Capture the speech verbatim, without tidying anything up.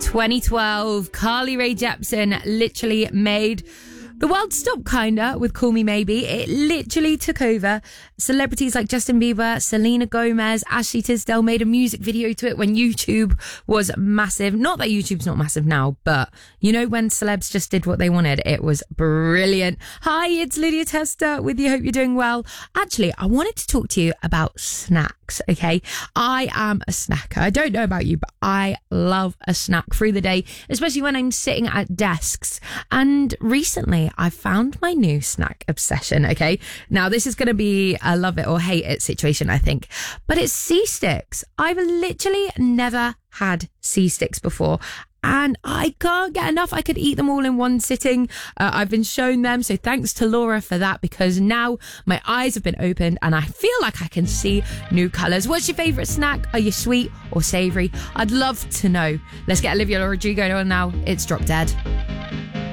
twenty twelve, Carly Rae Jepsen literally made the world stop, kinda, with Call Me Maybe. It literally took over. Celebrities like Justin Bieber, Selena Gomez, Ashley Tisdale made a music video to it when YouTube was massive. Not that YouTube's not massive now, but you know when celebs just did what they wanted? It was brilliant. Hi, it's Lydia Tester with you. Hope you're doing well. Actually, I wanted to talk to you about snacks, okay? I am a snacker. I don't know about you, but I love a snack through the day, especially when I'm sitting at desks. And recently, I found my new snack obsession, okay? Now, this is going to be a love it or hate it situation, I think. But it's sea sticks. I've literally never had sea sticks before. And I can't get enough. I could eat them all in one sitting. Uh, I've been shown them. So thanks to Laura for that, because now my eyes have been opened and I feel like I can see new colours. What's your favourite snack? Are you sweet or savoury? I'd love to know. Let's get Olivia Rodrigo on now. It's Drop Dead.